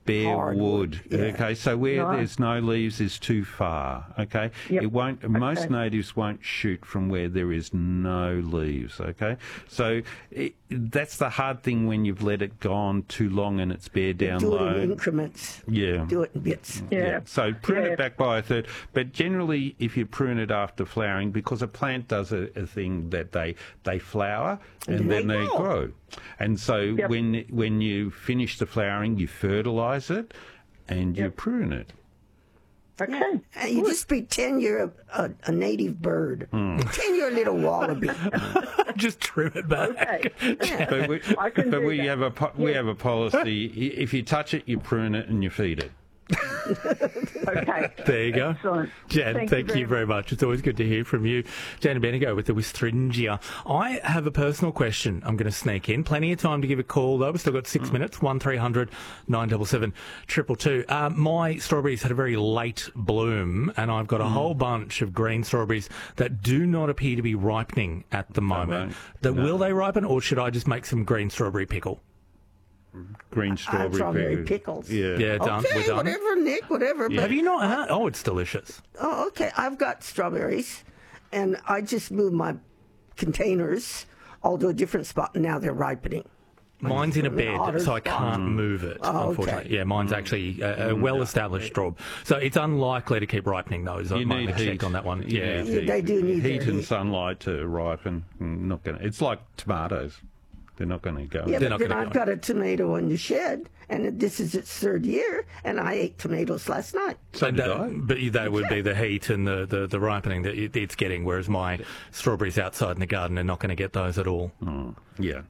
bare Hardwood, wood. yeah. Okay, so where Right. there's no leaves is too far. Okay, Yep. it won't. Most Okay. natives won't shoot from where there is no leaves. Okay, so that's the hard thing when you've let it go on too long and it's bare down Do low. it in increments. Yeah. Do it in bits. Yeah. So prune Yeah. it back by a third. But generally, if you prune it after flowering, because a plant does a thing that they flower and then they grow. And so Yep. when you finish the flowering, you fertilise it and you Yep. prune it. Okay. You just pretend you're a native bird. Pretend you're a little wallaby. Just trim it back. Okay. But we, I can do that. we have a policy. If you touch it, you prune it and you feed it. Okay. There you go. Excellent. Jan, thank you very much. It's always good to hear from you. Jan Bendigo with the Wistringia. I have a personal question I'm going to sneak in. Plenty of time to give a call, though. We've still got 6 minutes. 1300 977 222. My strawberries had a very late bloom, and I've got a whole bunch of green strawberries that do not appear to be ripening at the moment. Will they ripen, or should I just make some green strawberry pickle? Green Strawberry pickles. Yeah. Done. Okay, We're done. whatever, Nick, whatever. But, Have you not had? Oh, it's delicious. oh, okay. I've got strawberries, and I just moved my containers all to a different spot, and now they're ripening. Mine's in a an bed, otter so I can't spot. move it, Oh, unfortunately. okay. Yeah, mine's actually a well-established straw. So it's unlikely to keep ripening those. You I need check heat on that one. You Yeah. need heat. They do need heat their and heat. sunlight to ripen. Not gonna. It's like tomatoes. They're not going to go. Yeah, They're but not then gonna I've go. got a tomato in the shed, and this is its third year, and I ate tomatoes last night. So did I. But that would be the heat and the ripening that it's getting, whereas my strawberries outside in the garden are not going to get those at all. Yeah.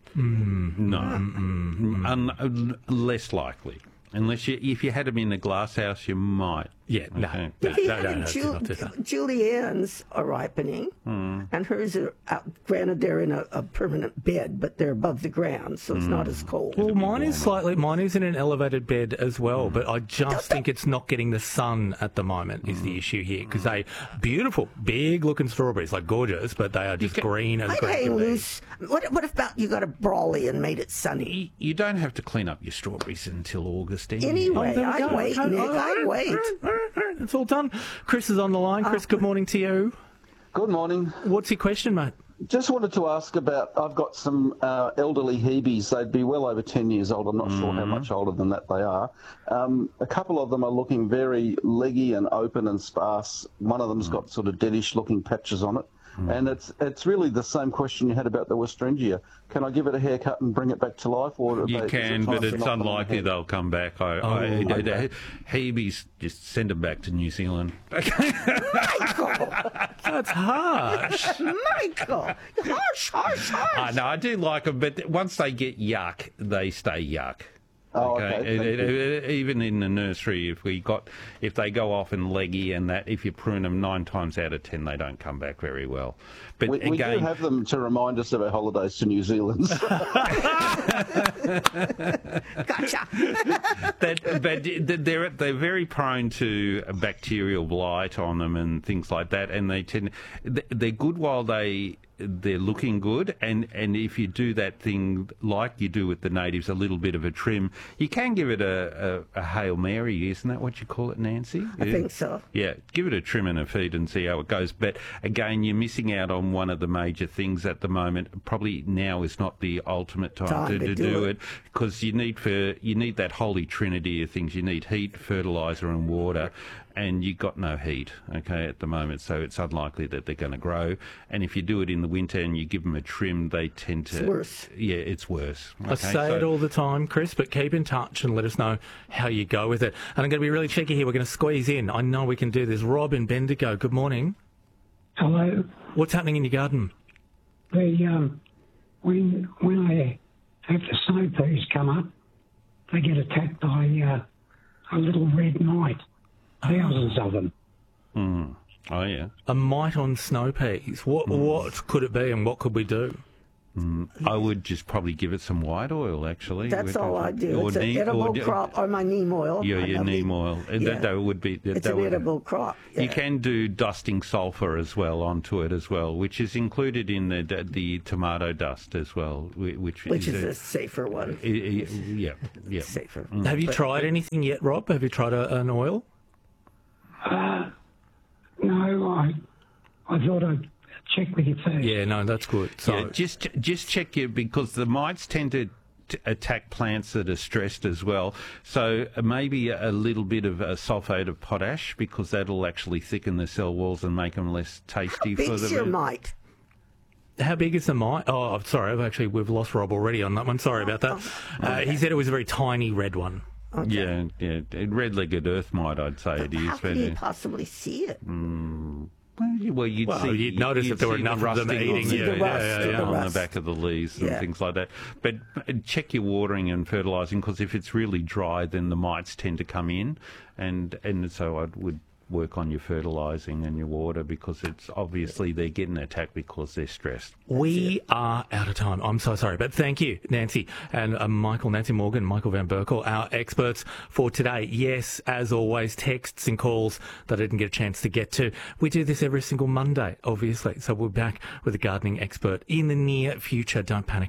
No. Less likely. Unless if you had them in a glass house, you might. Yeah, no. Okay. If you No, had it's not too far. Julianne's are ripening, and hers are out. Granted, they're in a permanent bed, but they're above the ground, so it's not as cold. Well, mine is in an elevated bed as well, but I just think it's not getting the sun at the moment is the issue here, because they beautiful, big looking strawberries, like gorgeous, but they are just green as I green hang can be. loose. What about you got a brawley and made it sunny? You don't have to clean up your strawberries until August anyway. Anyway, There we I go. wait, Okay. Nick. I wait. It's all done. Chris is on the line. Chris, good morning to you. Good morning. What's your question, mate? Just wanted to ask about, I've got some elderly Hebes. They'd be well over 10 years old. I'm not sure how much older than that they are. A couple of them are looking very leggy and open and sparse. One of them's got sort of deadish looking patches on it. And it's really the same question you had about the Westringia. Can I give it a haircut and bring it back to life? Or You can, but it's unlikely they'll come back. Hebes, just send them back to New Zealand. Michael, That's harsh. Michael, harsh. No, I do like them, but once they get yuck, they stay yuck. Oh, okay. Thank you. Even in the nursery, if they go off and leggy and that, if you prune them 9 times out of 10, they don't come back very well. But We do again, have them to remind us of our holidays to New Zealand. Gotcha. but they're very prone to bacterial blight on them and things like that, and they're good while they're looking good, and if you do that thing like you do with the natives, a little bit of a trim, you can give it a Hail Mary, isn't that what you call it, Nancy? I think so. Yeah, give it a trim and a feed and see how it goes. But again, you're missing out on one of the major things at the moment. Probably now is not the ultimate time to do it, because you need that holy trinity of things. You need heat, fertiliser and water, and you've got no heat, okay, at the moment, so it's unlikely that they're going to grow. And if you do it in the winter and you give them a trim, they tend to... It's worse. Yeah, it's worse. I say it all the time, Chris, but keep in touch and let us know how you go with it. And I'm going to be really cheeky here. We're going to squeeze in. I know we can do this. Rob in Bendigo, good morning. Hello. What's happening in your garden? When I have the snow peas come up, they get attacked by a little red mite. Thousands of them. Oh, yeah. A mite on snow peas. What could it be and what could we do? I would just probably give it some white oil, actually. That's all I do. It's an edible crop, or my neem oil. Your neem oil. That would be. It's an edible crop. Yeah. You can do dusting sulphur as well onto it as well, which is included in the tomato dust as well, which is a safer one. Yeah. Safer. Have you tried anything yet, Rob? Have you tried an oil? No, I thought I'd check with you first. Yeah, no, that's good. So yeah, just check your, because the mites tend to attack plants that are stressed as well. So maybe a little bit of sulphate of potash, because that'll actually thicken the cell walls and make them less tasty. How big's your mite? How big is the mite? Oh, I'm sorry. We've lost Rob already on that one. Sorry about that. Okay. He said it was a very tiny red one. Okay. Yeah. Red-legged earth mite, I'd say it is. How can you possibly see it? Well, you'd notice if there were enough of them eating on the back of the leaves and things like that. But check your watering and fertilising, because if it's really dry, then the mites tend to come in, and so I would work on your fertilising and your water, because it's obviously they're getting attacked because they're stressed. We are out of time. I'm so sorry, but thank you, Nancy and Nancy Morgan, Michael Van Berkel, our experts for today. Yes, as always, texts and calls that I didn't get a chance to get to. We do this every single Monday, obviously, so we're back with a gardening expert in the near future. Don't panic.